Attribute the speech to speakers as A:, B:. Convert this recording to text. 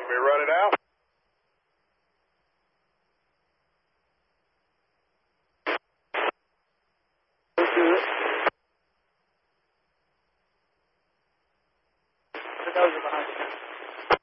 A: me run it out?
B: Let's do it. The nose are behind you.